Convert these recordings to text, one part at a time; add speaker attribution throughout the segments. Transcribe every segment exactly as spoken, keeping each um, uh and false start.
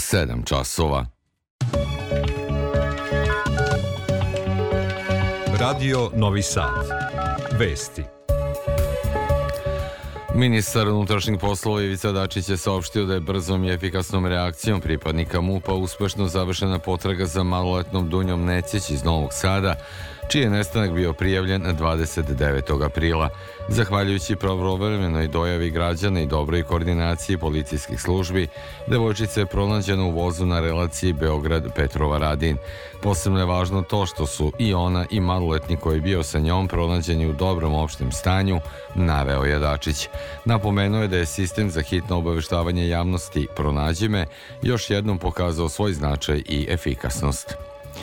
Speaker 1: sedam časova.
Speaker 2: Radio Novi Sad. Vesti.
Speaker 1: Ministar unutrašnjih poslova Ivica Dačić je saopštio da je brzom i efikasnom reakcijom pripadnika MUP-a uspešno završena potraga za maloletnom Dunjom Necić iz Novog Sada, čiji je nestanak bio prijavljen dvadeset devetog aprila. Zahvaljujući pravovremenoj dojavi građana i dobroj koordinaciji policijskih službi, devojčica je pronađena u vozu na relaciji Beograd-Petrova-Radin. Posebno je važno to što su i ona i maloletni koji je bio sa njom pronađeni u dobrom opštem stanju, naveo je Dačić. Napomenuo je da je sistem za hitno obaveštavanje javnosti Pronađi me još jednom pokazao svoj značaj i efikasnost.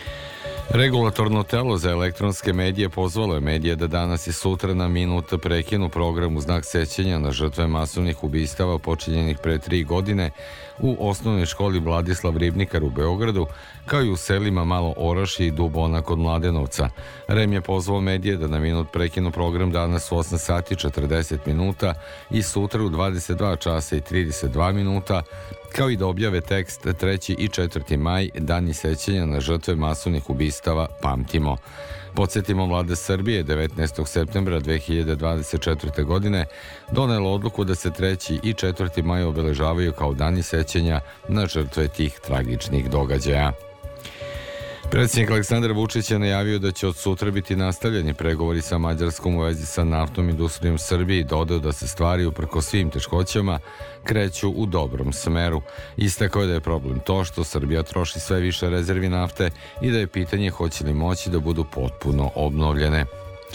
Speaker 1: Regulatorno telo za elektronske medije pozvalo je medije da danas i sutra na minut prekinu program u znak sećanja na žrtve masovnih ubistava počinjenih pre tri godine u osnovnoj školi Vladislav Ribnikar u Beogradu, kao i u selima Malo Orašje i Dubona kod Mladenovca. REM je pozvao medije da na minut prekinu program danas u osam sati četrdeset minuta i sutra u dvadeset dva časa i trideset dva minuta, kao i da objave tekst treći i četvrti maj, dani sećanja na žrtve masovnih ubistava Pamtimo. Podsjetimo, Vlada Srbije devetnaestog septembra dve hiljade dvadeset četvrte. godine donela odluku da se treći i četvrti maj obeležavaju kao dani sećanja na žrtve tih tragičnih događaja. Predsjednik Aleksandar Vučić je najavio da će od sutra biti nastavljeni pregovori sa Mađarskom u vezi sa naftnom industrijom Srbije i dodao da se stvari uprkos svim teškoćama kreću u dobrom smeru. Istakao je da je problem to što Srbija troši sve više rezervi nafte i da je pitanje hoće li moći da budu potpuno obnovljene.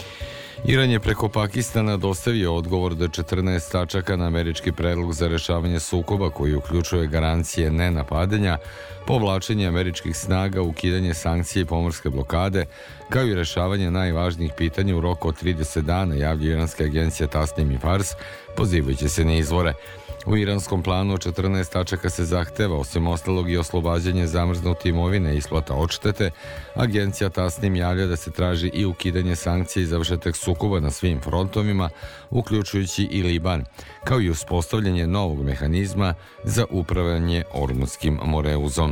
Speaker 1: Iran je preko Pakistana dostavio odgovor do četrnaest tačaka na američki predlog za rešavanje sukoba koji uključuje garancije nenapadanja, povlačenje američkih snaga, ukidanje sankcije i pomorske blokade, kao i rešavanje najvažnijih pitanja u roku od trideset dana, javlja iranska agencija Tasnim i Fars, pozivajući se na izvore. U iranskom planu od četrnaest tačaka se zahteva, osim ostalog, i oslobađanje zamrznute imovine i isplata odštete. Agencija Tasnim javlja da se traži i ukidanje sankcija i završetak sukoba na svim frontovima, uključujući i Liban, kao i uspostavljanje novog mehanizma za upravljanje Ormutskim moreuzom.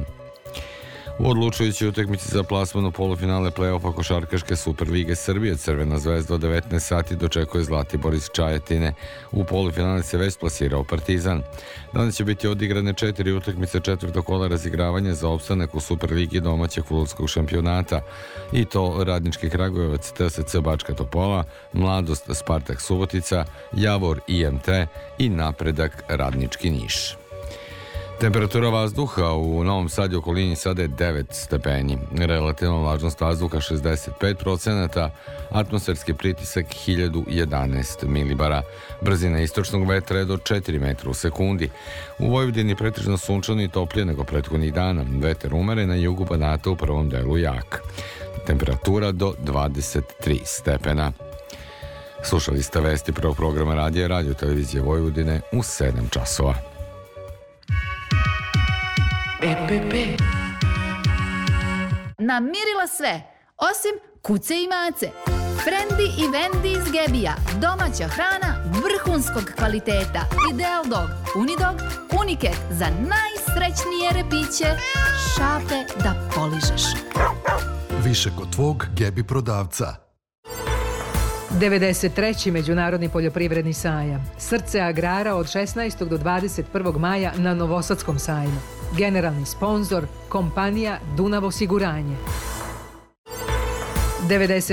Speaker 1: U odlučujućoj utakmici za plasman u polufinale play-offa košarkaške Superlige Srbije Crvena zvezda od devetnaest sati dočekuje Zlatibor iz Čajetine. U polufinale se već plasirao Partizan. Danas će biti odigrane četiri utakmice četvrtog kola razigravanja za opstanak u Superligi domaćeg fudbalskog šampionata, i to Radnički Kragujevac, T S C Bačka Topola, Mladost Spartak Subotica, Javor I M T i Napredak Radnički Niš. Temperatura vazduha u Novom Sadu i okolini sada je devet stepeni. Relativna vlažnost vazduha šezdeset pet procenata, atmosferski pritisak hiljadu jedanaest milibara. Brzina istočnog vetra je do četiri metra u sekundi. U Vojvodini pretežno sunčano i toplije nego prethodnih dana. Vetar umeren, na jugu Banata u prvom delu jak. Temperatura do dvadeset tri stepena. Slušali ste vesti prvog programa radija Radio Televizije Vojvodine u sedam časova.
Speaker 3: E P P. Namirila sve, osim kuce i mace. Frendi i Vendi iz Gebija. Domaća hrana vrhunskog kvaliteta. Ideal Dog, Unidog, Uniket za najsrećnije repiće. Šape da poližeš.
Speaker 4: Više kod tvog Gebi prodavca.
Speaker 5: devedeset treći. Međunarodni poljoprivredni sajam. Srce agrara od šesnaestog do dvadeset prvog maja na Novosadskom sajmu. Generalni sponzor kompanija Dunav osiguranje. devedeset